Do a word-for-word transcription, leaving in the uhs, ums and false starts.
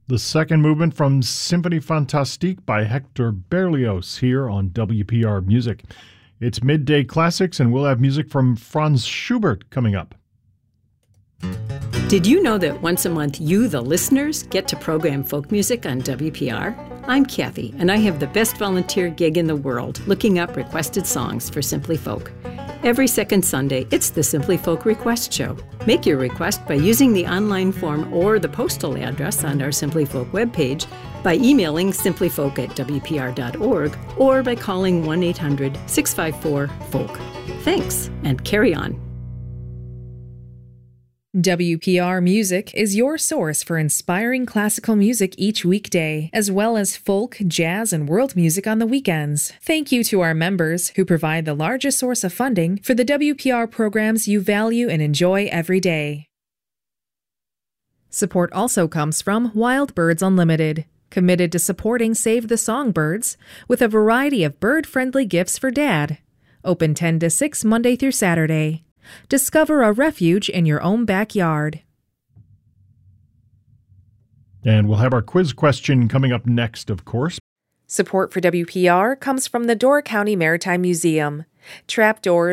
The second movement from Symphonie Fantastique by Hector Berlioz here on W P R Music. It's Midday Classics, and we'll have music from Franz Schubert coming up. Did you know that once a month you, the listeners, get to program folk music on W P R? I'm Kathy, and I have the best volunteer gig in the world, looking up requested songs for Simply Folk. Every second Sunday, it's the Simply Folk Request Show. Make your request by using the online form or the postal address on our Simply Folk webpage, by emailing simplyfolk at w p r dot org, or by calling one eight hundred six five four folk. Thanks, and carry on. W P R Music is your source for inspiring classical music each weekday, as well as folk, jazz, and world music on the weekends. Thank you to our members who provide the largest source of funding for the W P R programs you value and enjoy every day. Support also comes from Wild Birds Unlimited, committed to supporting Save the Songbirds with a variety of bird-friendly gifts for Dad. Open ten to six Monday through Saturday. Discover a refuge in your own backyard. And we'll have our quiz question coming up next, of course. Support for W P R comes from the Door County Maritime Museum. Trapdoors